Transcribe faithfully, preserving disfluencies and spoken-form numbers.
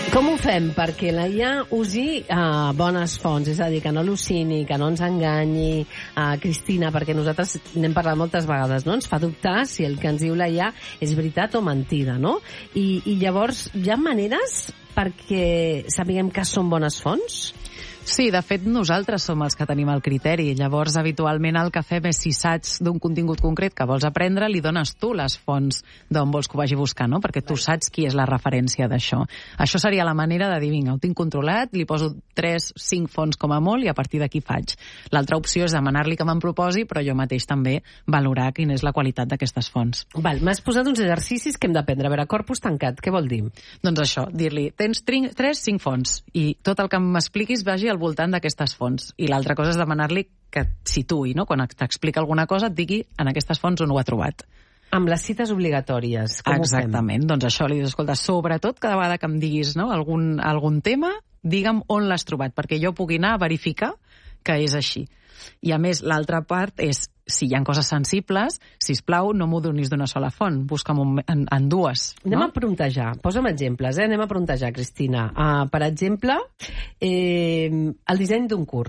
Com ho fem perquè la I A usi uh, bones fonts, és a dir, que no al·lucini, que no ens enganyi, uh, Cristina, perquè nosaltres n'hem parlat moltes vegades, no? Ens fa dubtar si el que ens diu la I A és veritat o mentida, no? I, i llavors, hi ha maneres perquè sapiguem que són bones fonts? Sí, de fet, nosaltres som els que tenim el criteri. Llavors, habitualment, el que fem és, si saps d'un contingut concret que vols aprendre, li dones tu les fonts d'on vols que ho vagi buscar, no? Perquè tu saps qui és la referència d'això. Això seria la manera de dir, vinga, ho tinc controlat, li poso tres, cinc fonts com a molt i a partir d'aquí faig. L'altra opció és demanar-li que me'n proposi, però jo mateix també valorar quina és la qualitat d'aquestes fonts. Val, m'has posat uns exercicis que hem d'aprendre. A veure, corpus tancat, què vol dir? Doncs això, dir-li, tens tres, cinc fonts, i tot el que m'expliquis vagi al voltant d'aquestes fonts. I l'altra cosa és demanar-li que situï, no? Quan t'explica alguna cosa et digui en aquestes fonts on ho ha trobat. Amb les cites obligatòries, com Exactament, ho fem? Doncs això li dius, escolta, sobretot cada vegada que em diguis, no, algun, algun tema, digue'm on l'has trobat, perquè jo pugui anar a verificar que és així. I a més, l'altra part és, si hi ha coses sensibles, sisplau, no m'ho donis d'una sola font, busca'm en, en dues. No? Anem a frontejar, posa'm exemples, eh? Anem a frontejar, Cristina. Uh, per exemple, eh, el disseny d'un curs.